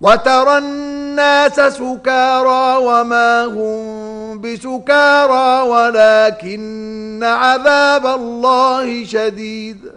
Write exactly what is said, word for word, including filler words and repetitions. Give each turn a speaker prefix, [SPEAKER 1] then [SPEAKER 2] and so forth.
[SPEAKER 1] وترى الناس سكارى وما هم بسكارى ولكن عذاب الله شديد